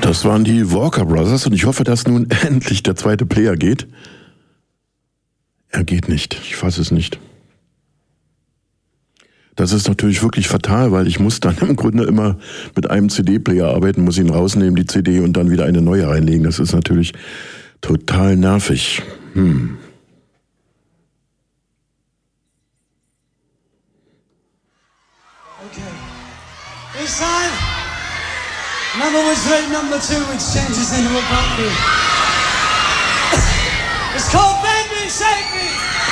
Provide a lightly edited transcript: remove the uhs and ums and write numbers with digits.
Das waren die Walker Brothers und ich hoffe, dass nun endlich der zweite Player geht. Er geht nicht. Ich fasse es nicht. Das ist natürlich wirklich fatal, weil ich muss dann im Grunde immer mit einem CD-Player arbeiten, muss ihn rausnehmen, die CD, und dann wieder eine neue reinlegen. Das ist natürlich total nervig. Okay. This time, number was rate number 2, which changes into a pop beat. It's called Bend Me, Shake Me.